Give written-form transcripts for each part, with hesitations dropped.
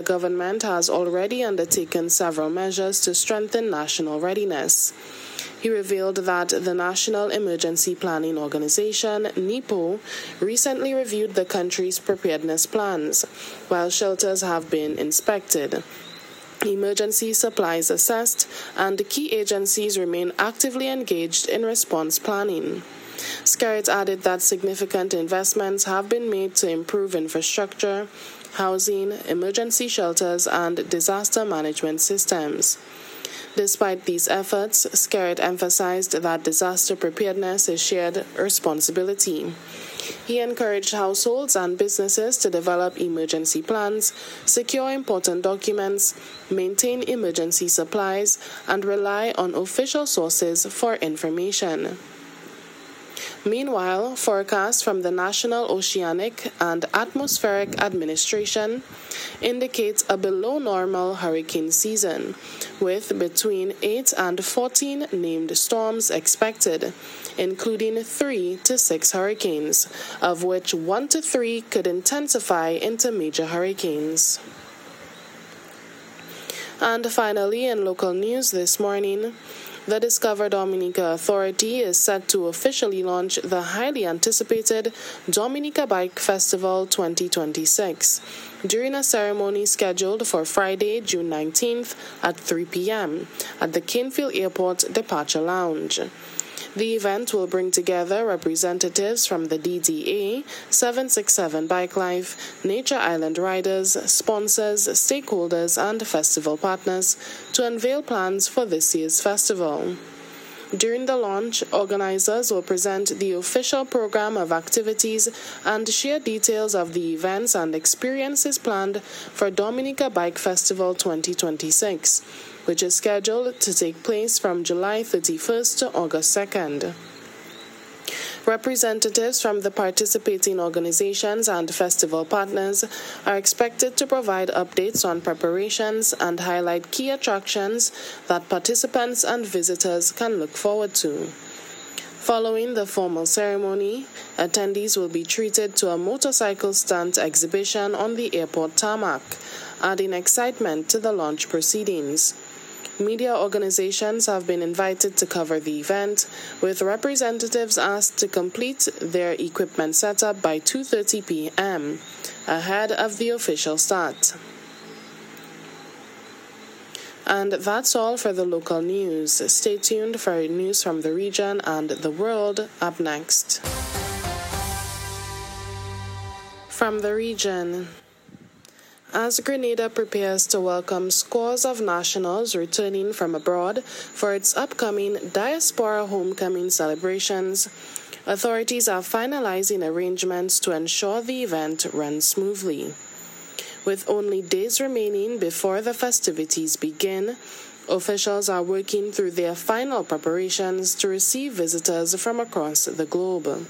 government has already undertaken several measures to strengthen national readiness. He revealed that the National Emergency Planning Organization, NEPO, recently reviewed the country's preparedness plans, while shelters have been inspected, emergency supplies assessed, and key agencies remain actively engaged in response planning. Skerritt added that significant investments have been made to improve infrastructure, housing, emergency shelters, and disaster management systems. Despite these efforts, Skerritt emphasized that disaster preparedness is shared responsibility. He encouraged households and businesses to develop emergency plans, secure important documents, maintain emergency supplies, and rely on official sources for information. Meanwhile, forecasts from the National Oceanic and Atmospheric Administration indicate a below-normal hurricane season, with between 8 and 14 named storms expected, including 3 to 6 hurricanes, of which 1 to 3 could intensify into major hurricanes. And finally, in local news this morning, the Discover Dominica Authority is set to officially launch the highly anticipated Dominica Bike Festival 2026 during a ceremony scheduled for Friday, June 19th at 3 p.m. at the Canefield Airport Departure Lounge. The event will bring together representatives from the DDA, 767 Bike Life, Nature Island Riders, sponsors, stakeholders, and festival partners to unveil plans for this year's festival. During the launch, organizers will present the official program of activities and share details of the events and experiences planned for Dominica Bike Festival 2026, which is scheduled to take place from July 31st to August 2nd. Representatives from the participating organizations and festival partners are expected to provide updates on preparations and highlight key attractions that participants and visitors can look forward to. Following the formal ceremony, attendees will be treated to a motorcycle stunt exhibition on the airport tarmac, adding excitement to the launch proceedings. Media organizations have been invited to cover the event, with representatives asked to complete their equipment setup by 2:30 p.m., ahead of the official start. And that's all for the local news. Stay tuned for news from the region and the world up next. From the region. As Grenada prepares to welcome scores of nationals returning from abroad for its upcoming Diaspora Homecoming celebrations, authorities are finalizing arrangements to ensure the event runs smoothly. With only days remaining before the festivities begin, officials are working through their final preparations to receive visitors from across the globe.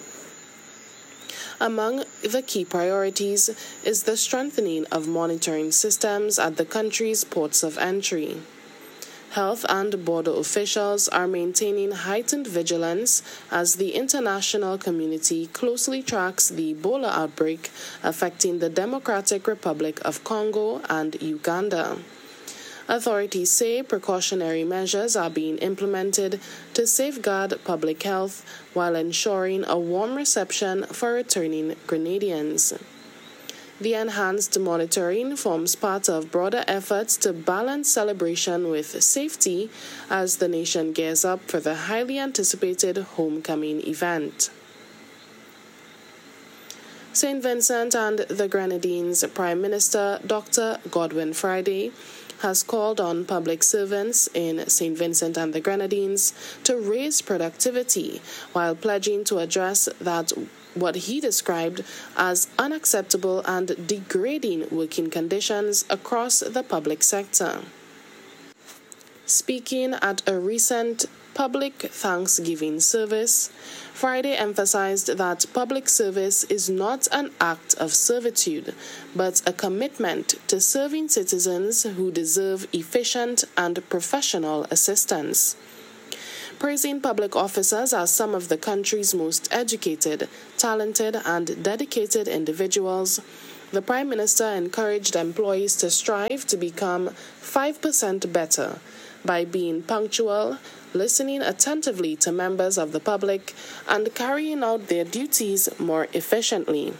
Among the key priorities is the strengthening of monitoring systems at the country's ports of entry. Health and border officials are maintaining heightened vigilance as the international community closely tracks the Ebola outbreak affecting the Democratic Republic of Congo and Uganda. Authorities say precautionary measures are being implemented to safeguard public health while ensuring a warm reception for returning Grenadians. The enhanced monitoring forms part of broader efforts to balance celebration with safety as the nation gears up for the highly anticipated homecoming event. St. Vincent and the Grenadines Prime Minister Dr. Godwin Friday has called on public servants in St. Vincent and the Grenadines to raise productivity while pledging to address what he described as unacceptable and degrading working conditions across the public sector. Speaking at a recent public Thanksgiving service, Friday emphasized that public service is not an act of servitude, but a commitment to serving citizens who deserve efficient and professional assistance. Praising public officers as some of the country's most educated, talented, and dedicated individuals, The Prime Minister encouraged employees to strive to become 5% better by being punctual, listening attentively to members of the public, and carrying out their duties more efficiently.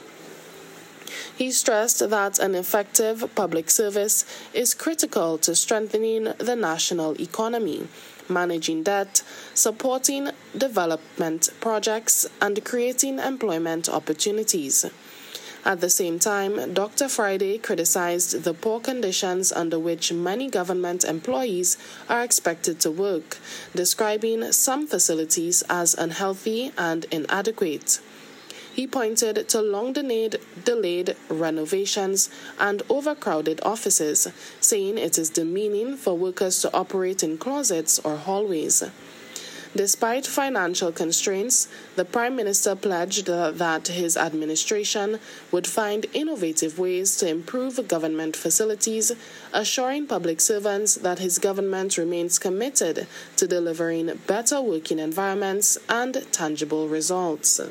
He stressed that an effective public service is critical to strengthening the national economy, managing debt, supporting development projects, and creating employment opportunities. At the same time, Dr. Friday criticized the poor conditions under which many government employees are expected to work, describing some facilities as unhealthy and inadequate. He pointed to long-delayed renovations and overcrowded offices, saying it is demeaning for workers to operate in closets or hallways. Despite financial constraints, the Prime Minister pledged that his administration would find innovative ways to improve government facilities, assuring public servants that his government remains committed to delivering better working environments and tangible results.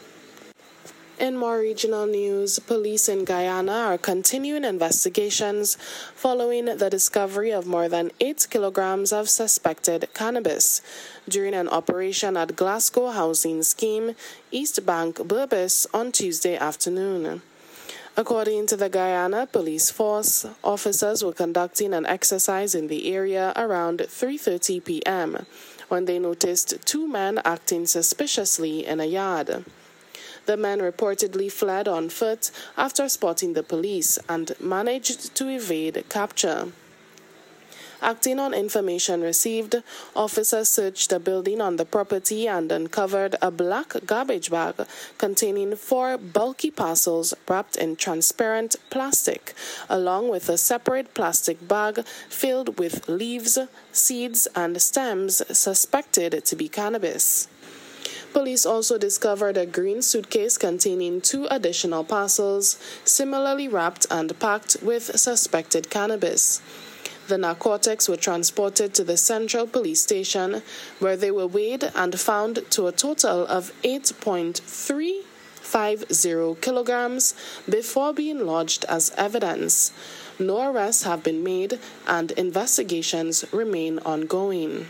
In more regional news, police in Guyana are continuing investigations following the discovery of more than 8 kilograms of suspected cannabis during an operation at Glasgow Housing Scheme, East Bank, Berbice, on Tuesday afternoon. According to the Guyana Police Force, officers were conducting an exercise in the area around 3:30 p.m. when they noticed 2 men acting suspiciously in a yard. The men reportedly fled on foot after spotting the police and managed to evade capture. Acting on information received, officers searched a building on the property and uncovered a black garbage bag containing 4 bulky parcels wrapped in transparent plastic, along with a separate plastic bag filled with leaves, seeds, and stems suspected to be cannabis. Police also discovered a green suitcase containing 2 additional parcels, similarly wrapped and packed with suspected cannabis. The narcotics were transported to the Central Police Station, where they were weighed and found to a total of 8.350 kilograms before being lodged as evidence. No arrests have been made, and investigations remain ongoing.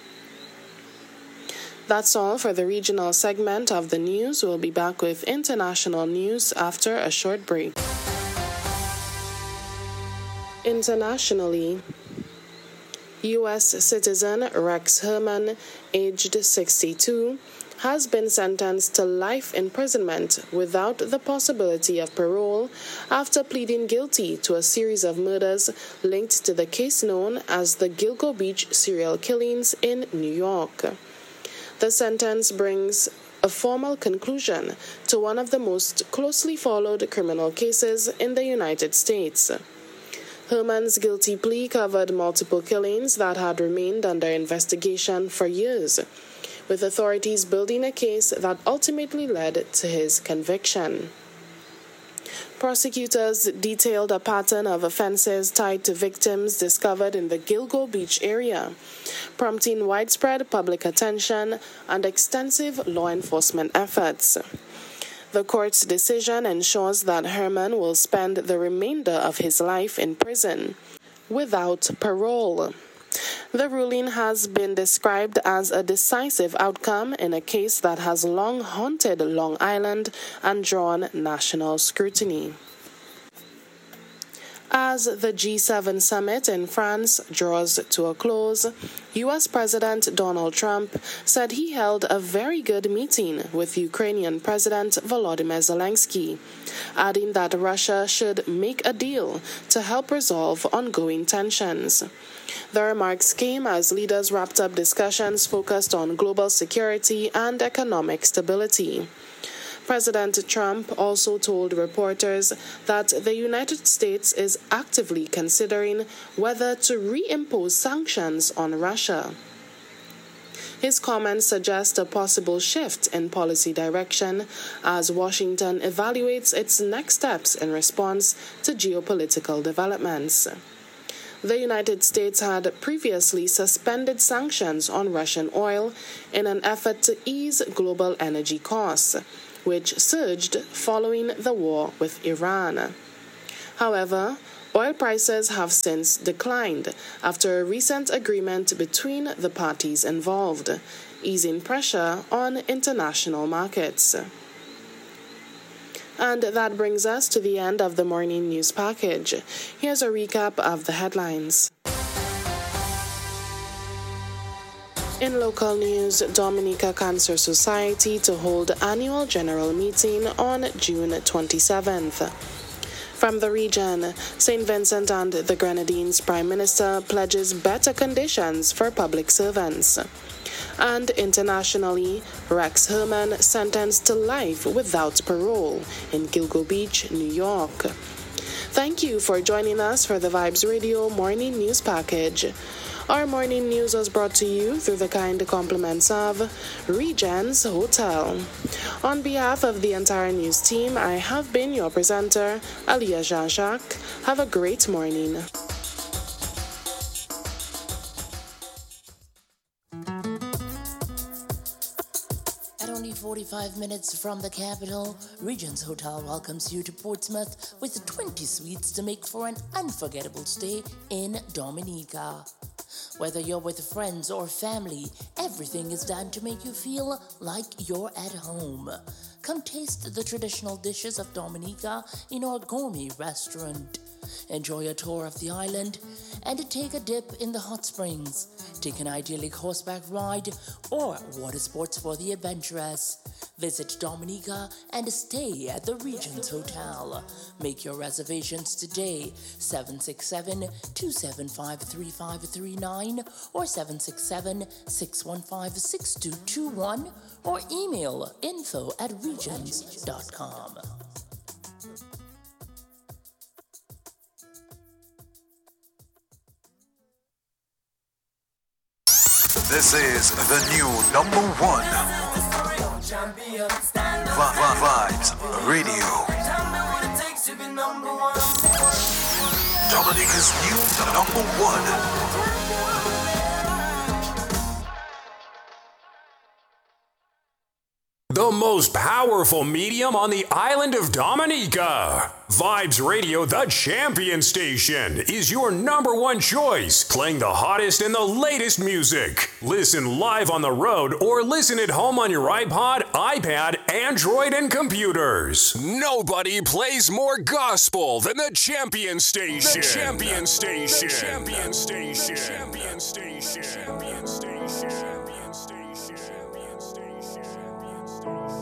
That's all for the regional segment of the news. We'll be back with international news after a short break. Internationally, U.S. citizen Rex Herman, aged 62, has been sentenced to life imprisonment without the possibility of parole after pleading guilty to a series of murders linked to the case known as the Gilgo Beach serial killings in New York. The sentence brings a formal conclusion to one of the most closely followed criminal cases in the United States. Herman's guilty plea covered multiple killings that had remained under investigation for years, with authorities building a case that ultimately led to his conviction. Prosecutors detailed a pattern of offenses tied to victims discovered in the Gilgo Beach area, prompting widespread public attention and extensive law enforcement efforts. The court's decision ensures that Herman will spend the remainder of his life in prison without parole. The ruling has been described as a decisive outcome in a case that has long haunted Long Island and drawn national scrutiny. As the G7 summit in France draws to a close, U.S. President Donald Trump said he held a very good meeting with Ukrainian President Volodymyr Zelensky, adding that Russia should make a deal to help resolve ongoing tensions. The remarks came as leaders wrapped up discussions focused on global security and economic stability. President Trump also told reporters that the United States is actively considering whether to reimpose sanctions on Russia. His comments suggest a possible shift in policy direction as Washington evaluates its next steps in response to geopolitical developments. The United States had previously suspended sanctions on Russian oil in an effort to ease global energy costs, which surged following the war with Iran. However, oil prices have since declined after a recent agreement between the parties involved, easing pressure on international markets. And that brings us to the end of the morning news package. Here's a recap of the headlines. In local news, Dominica Cancer Society to hold annual general meeting on June 27th. From the region, St. Vincent and the Grenadines Prime Minister pledges better conditions for public servants. And internationally, Rex Herman sentenced to life without parole in Gilgo Beach, New York. Thank you for joining us for the Vibes Radio Morning News Package. Our morning news was brought to you through the kind compliments of Regents Hotel. On behalf of the entire news team, I have been your presenter, Aliyah Jean-Jacques. Have a great morning. At only 45 minutes from the capital, Regents Hotel welcomes you to Portsmouth with 20 suites to make for an unforgettable stay in Dominica. Whether you're with friends or family, everything is done to make you feel like you're at home. Come taste the traditional dishes of Dominica in our gourmet restaurant. Enjoy a tour of the island and take a dip in the hot springs. Take an idyllic horseback ride or water sports for the adventurous. Visit Dominica and stay at the Regents Hotel. Make your reservations today, 767-275-3539 or 767-615-6221 or email info@regents.com. This is the new number one Vibes Radio. Dominica's new number one. The most powerful medium on the island of Dominica. Vibes Radio, the champion station, is your number one choice, playing the hottest and the latest music. Listen live on the road or listen at home on your iPod, iPad, Android, and computers. Nobody plays more gospel than the champion station. The champion station. The champion station. The champion station. Champion station. Champion station. Champion station.